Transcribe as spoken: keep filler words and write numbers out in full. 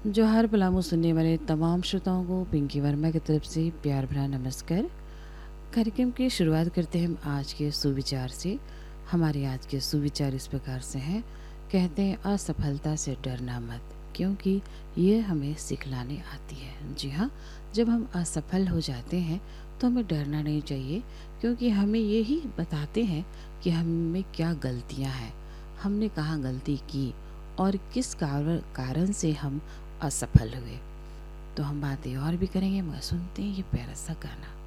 जोहार पलामू सुनने वाले तमाम श्रोताओं को पिंकी वर्मा की तरफ से प्यार भरा नमस्कार। कार्यक्रम की शुरुआत करते हैं हम आज के सुविचार से। हमारे आज के सुविचार इस प्रकार से हैं। कहते हैं असफलता से डरना मत, क्योंकि ये हमें सिखलाने आती है। जी हाँ, जब हम असफल हो जाते हैं तो हमें डरना नहीं चाहिए, क्योंकि हमें यही बताते हैं कि हम में क्या गलतियाँ हैं, हमने कहाँ गलती की और किस कारण कारण से हम असफल हुए। तो हम बातें और भी करेंगे, मगर सुनते हैं ये प्यारा सा गाना।